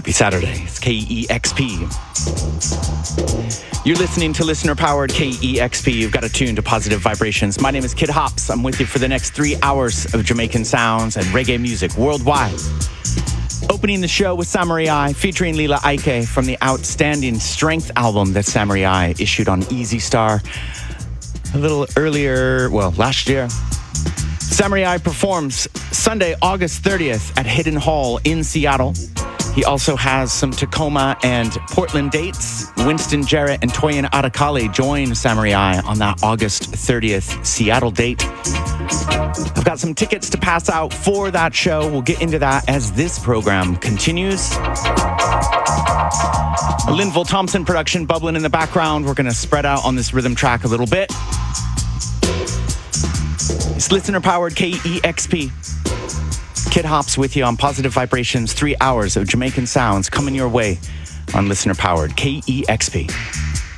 Happy Saturday. It's KEXP. You're listening to listener-powered KEXP. You've got a tune to Positive Vibrations. My name is Kid Hops. I'm with you for the next 3 hours of Jamaican sounds and reggae music worldwide. Opening the show with Samurai featuring Lila Ike from the outstanding Strength album that Samurai issued on Easy Star a little earlier, last year. Samurai performs Sunday, August 30th at Hidden Hall in Seattle. He also has some Tacoma and Portland dates. Winston Jarrett and Toyin Adekale join Samurai on that August 30th Seattle date. I've got some tickets to pass out for that show. We'll get into that as this program continues. A Linville Thompson production bubbling in the background. We're going to spread out on this rhythm track a little bit. It's listener-powered KEXP. Kid Hops with you on Positive Vibrations. 3 hours of Jamaican sounds coming your way on listener-powered KEXP.